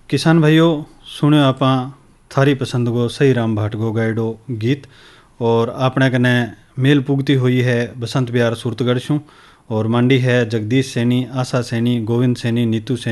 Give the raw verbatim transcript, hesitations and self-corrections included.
किसान भाइयों, सुनो आप थारी पसंद को सही राम भाट को गाइडो गीत। और आपने कने मेल पुगती हुई है बसंत बिहार सूरतगढ़ शू। और मांडी है जगदीश सैनी, आशा सैनी, गोविंद सैनी, नीतू सैनी।